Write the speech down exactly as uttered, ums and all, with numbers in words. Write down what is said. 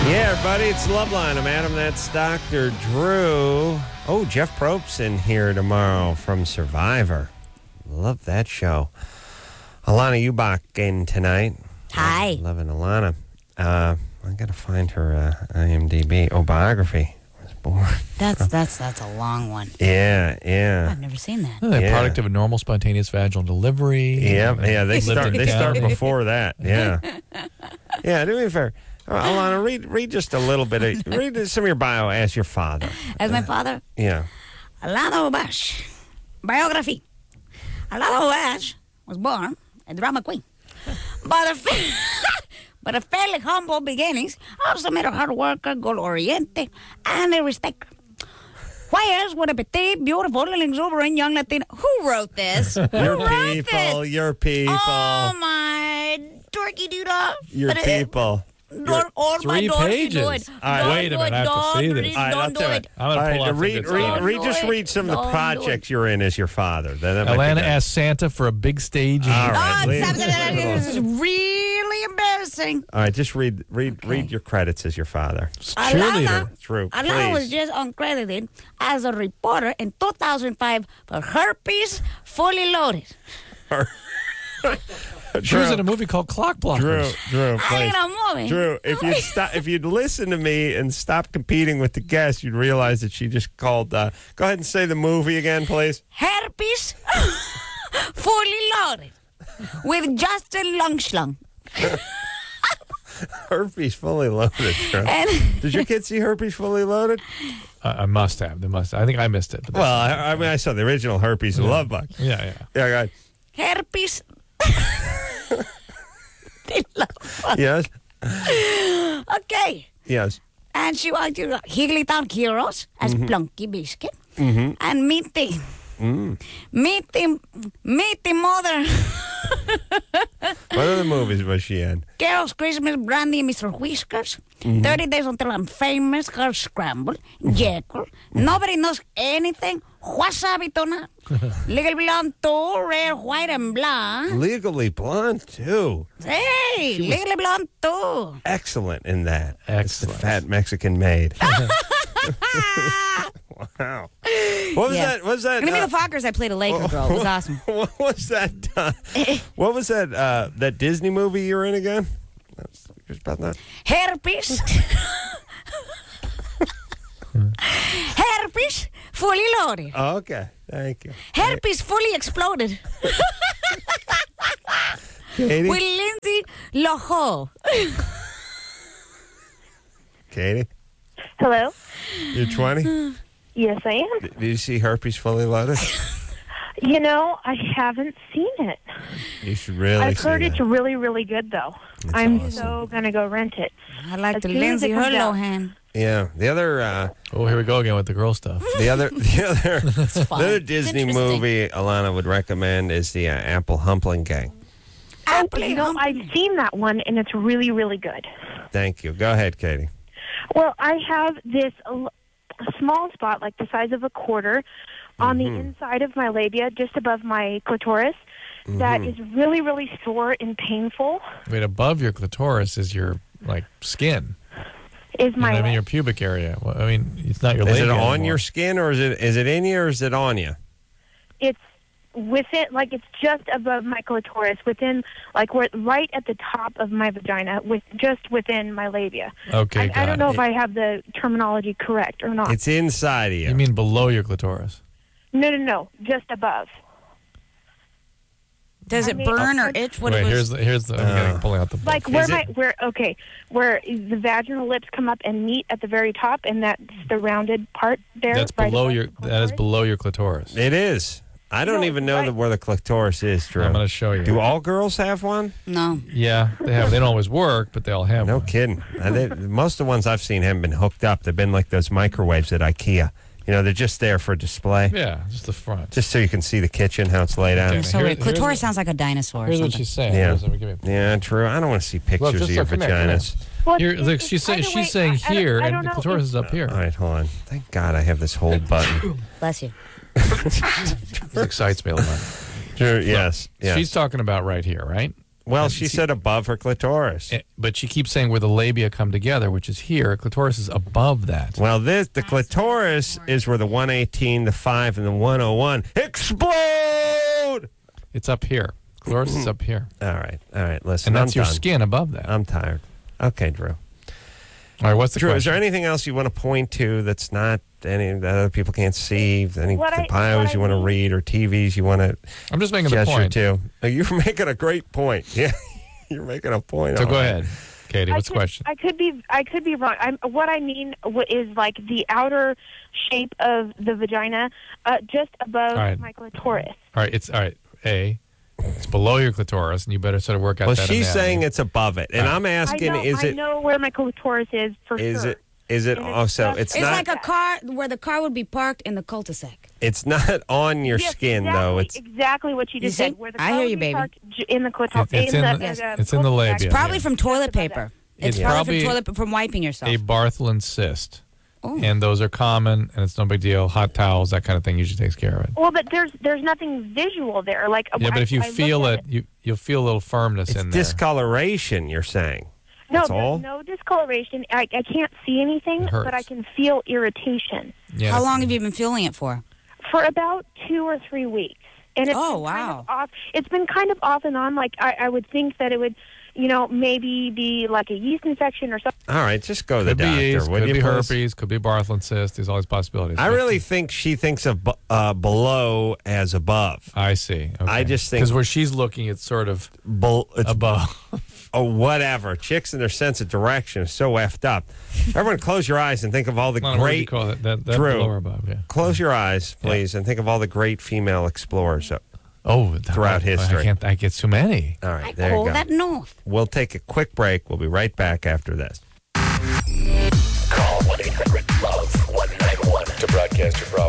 Yeah, everybody, it's Loveline. I'm Adam. That's Doctor Drew. Oh, Jeff Probst's in here tomorrow from Survivor. Love that show. Alana Ubach in tonight. Hi. I'm loving Alana. Uh, I got to find her uh, I M D B. Oh, biography. Was born. That's that's that's a long one. Yeah, yeah. I've never seen that. Oh, the Yeah. product of a normal spontaneous vaginal delivery. Yeah, yeah. They Lived start. in They town. start before that. Yeah, yeah. Do me a favor, uh, Alana. Read, read just a little bit. Of, read some of your bio as your father. As my father, Yeah. Alana Ubach. Biography. Alana Ubach was born a drama queen. But a, fa- but a fairly humble beginnings, also made a hard worker, goal-oriented, and a respecter. Whereas with a petite, beautiful, and exuberant young Latina. Who wrote this? Who Your wrote people. this? Your people. Oh, my turkey doodah. Your But, uh, people. Don't, all my Three daughters pages. do it. All right, Don't wait a do minute, it. I have to Don't see do this. it. All right, I'll Don't do tell you. it. I'm going to All pull right, out read, some good read, stuff. Don't read, do just it. read some of the Don't do projects it. you're in as your father. That, that might be Atlanta good. asked Santa for a big stage. in All Houston. right, Oh, leave- stop, stop, stop. This is really embarrassing. All right, just read read Okay. read your credits as your father. Cheerleader. Drew, Alana was please. just uncredited as a reporter in two thousand five for Herpes Fully Loaded. She was in a movie called Clock Blockers. Drew, Drew, I please. ain't a movie. Drew, if you'd stop, if you'd listen to me and stop competing with the guests, you'd realize that she just called. Uh, go ahead and say the movie again, please. Herpes Fully Loaded with Justin Longschlung. Herpes Fully Loaded. Drew. And Did your kids see Herpes Fully Loaded? I, I must have. They must. I think I missed it. But Well, I, I mean, I saw the original Herpes and Love Bug. yeah, yeah. Yeah, go ahead. Herpes. Yes, Okay. yes. And she went to Higglytown Heroes as Mm-hmm. Plunky Biscuit. And meet the, Mm. meet the, meet the mother. What other movies was she in? Carol's Christmas, Brandy and Mister Whiskers. Mm-hmm. thirty Days Until I'm Famous, Her Scramble, Jekyll. Nobody knows anything. Wasabi Tona. Legal Blonde two, Rare White and Blonde. Legally Blonde too. Hey, Legally Blonde two. Excellent in that. It's the Excellent. fat Mexican maid. Wow. What was Yeah. that? What was that? Gonna be uh, the Fockers. I played a Laker girl. It was awesome. What was that? Uh, what was that? Uh, that Disney movie you were in again? That's just about that. Herpes. Herpes fully loaded. Oh, okay. Thank you. Herpes fully exploded. Katie. With Lindsay Lohan. Katie, Hello? you're twenty. Yes, I am. Did you see Herpes Fully Loaded? You know, I haven't seen it. You should really. I've see heard that. it's really, really good, though. I'm so going to go rent it. I like As the soon as Lindsay it comes out. Lohan. Yeah. The other. Uh, Oh, here we go again with the girl stuff. the other. The other. the fun. other It's Disney interesting. movie Alana would recommend is the uh, Apple Humpling Gang. Apple You know, I've seen that one, and it's really, really good. Thank you. Go ahead, Katie. Well, I have this l- small spot, like the size of a quarter, on the inside of my labia, just above my clitoris, that is really, really sore and painful. Wait, above your clitoris is your like skin. Is You know my what I mean, your pubic area. Well, I mean, it's not your Is it labia on anymore. your skin or is it is it in you or is it on you? it's within, like it's just above my clitoris, within, like where, right at the top of my vagina, with just within my labia. Okay, I, got I don't know it. if I have the terminology correct or not. It's inside of you. You mean below your clitoris? no, no, no, just above. Does I it mean, burn or I'll- itch? What Wait, it was? here's the here's the. I'm Uh, getting pulling out the book. Like where Is my it- where okay, where the vaginal lips come up and meet at the very top, and that's the rounded part there. That's right below above your. the That is clitoris. below your clitoris. It is. I don't No, even know right. that where the clitoris is, Drew. I'm going to show you. Do all girls have one? No. Yeah, they have. They don't always work, but they all have No one. kidding. Uh, they, most of the ones I've seen haven't been hooked up. They've been like those microwaves at IKEA. You know, they're just there for display, Yeah, just the front. just so you can see the kitchen, how it's laid out. Okay. So Here- weird. here's Clitoris the- sounds like a dinosaur or Here's what something. she's saying. Yeah. Here's- let me give you- Yeah, Drew. I don't want to see pictures just of your look, come here, come vaginas. Well, Here, it's- look, it's- she's saying either way, she's saying I- I don't- here, I and don't the know clitoris if- is up here. All right, hold on. Thank God I have this whole button. Bless you. This excites me a lot. Drew, yes, yes. She's talking about right here, right? Well, And she see- said above her clitoris. eh, but she keeps saying where the labia come together, which is here. Clitoris is above that. Well, this the clitoris is where the one eighteen, the five, and the one oh one explode. It's up here. Clitoris is up here. All right, all right. Listen, And that's I'm your done. skin above that. I'm tired. Okay, Drew. All right, what's the Drew, is question? there anything else you want to point to that's not any that other people can't see? Any What I- bios what I you want to mean- read or T Vs you want to I'm just making the gesture point. to? Oh, you're making a great point. Yeah, you're making a point. So all go right. ahead, Katie. I What's the could, question? I could be I could be wrong. I'm, what I mean w- is like the outer shape of the vagina, uh, just above All right. my clitoris. All right, it's all right. A, it's below your clitoris, and you better sort of work out Well, that she's anatomy. saying it's above it, and Right. I'm I asking: know, is I it? know where my clitoris is for Is sure. it? Is it? And it's Oh, so just- it's It's not. like a car where the car would be parked in the cul-de-sac. It's not on your Yes, skin, exactly, though. It's exactly what you You just see? said. Where the I car hear would you, be baby. parked j- in the clitoris. It- it's in the- uh, it's in the cul-de-sac. labia. Probably Yeah. from toilet Just above paper. that. It's It's probably, probably from toilet from wiping yourself. a Bartholin cyst, Oh. and those are common, and it's no big deal. Hot towels, that kind of thing, usually takes care of it. Well, but there's there's nothing visual there. Like Yeah, but I- if you I looked feel at it, you you'll feel a little firmness it's in there. discoloration. You're saying. No, That's there's all? no discoloration. I, I can't see anything, It hurts. but I can feel irritation Yeah, How long have you been feeling it for? for about two or three weeks. And it's Oh, been kind wow. of off. It's been kind of off and on. Like I, I would think that it would, you know, maybe be like a yeast infection or something. All right, just go to the Could be doctor. yeast, would could you be please? herpes, could be Bartholin cyst. There's all these possibilities. I really think she thinks of bu- uh, below as above. I see. Okay. I just think- because where she's looking, it's sort of Bul- it's above. oh, whatever. Chicks and their sense of direction is so effed up. Everyone, close your eyes and think of all the Come on, what do you great. call it? That, that Drew. below or above? Yeah. Close your eyes, please, and think of all the great female explorers. So- Oh, Throughout I, history. I can't. I get too many. all I right, there call you go. that north. We'll take a quick break. We'll be right back after this. Call one eight hundred love one nine one to broadcast your problem.